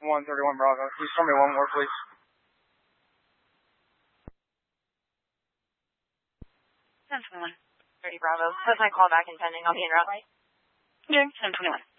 131 Bravo. Can you tell me one more, please? 1021. 30 Bravo. That's my call back and pending. I'll be in route. Doing 1021.